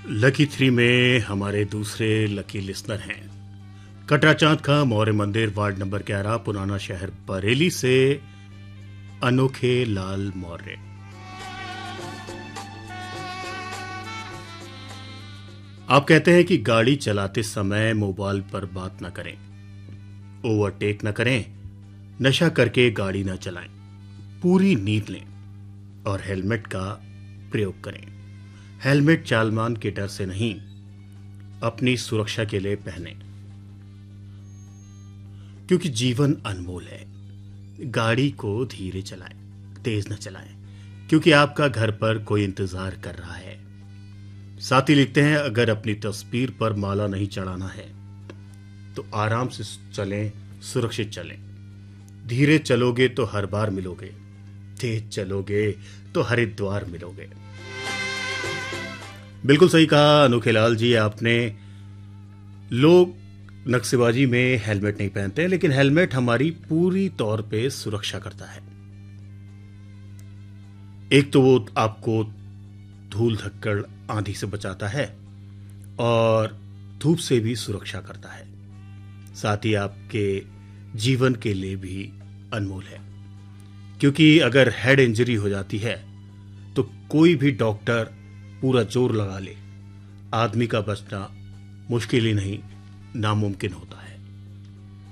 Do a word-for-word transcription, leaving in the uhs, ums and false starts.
Lucky three में हमारे दूसरे लकी लिसनर हैं कटरा चांद का मौर्य मंदिर वार्ड नंबर ग्यारह पुराना शहर बरेली से अनोखे लाल मौर्य। आप कहते हैं कि गाड़ी चलाते समय मोबाइल पर बात न करें, ओवरटेक न करें, नशा करके गाड़ी न चलाएं, पूरी नींद लें और हेलमेट का प्रयोग करें। हेलमेट चालमान के डर से नहीं, अपनी सुरक्षा के लिए पहनें, क्योंकि जीवन अनमोल है। गाड़ी को धीरे चलाएं, तेज न चलाएं, क्योंकि आपका घर पर कोई इंतजार कर रहा है। साथ ही लिखते हैं, अगर अपनी तस्वीर पर माला नहीं चढ़ाना है तो आराम से चलें, सुरक्षित चलें। धीरे चलोगे तो हर बार मिलोगे, तेज चलोगे तो हरिद्वार मिलोगे। बिल्कुल सही कहा अनोखे लाल जी आपने। लोग नक्शेबाजी में हेलमेट नहीं पहनते हैं, लेकिन हेलमेट हमारी पूरी तौर पे सुरक्षा करता है। एक तो वो आपको धूल धक्कड़ आंधी से बचाता है और धूप से भी सुरक्षा करता है, साथ ही आपके जीवन के लिए भी अनमोल है। क्योंकि अगर हेड इंजरी हो जाती है तो कोई भी डॉक्टर पूरा जोर लगा ले, आदमी का बचना मुश्किल ही नहीं नामुमकिन होता है।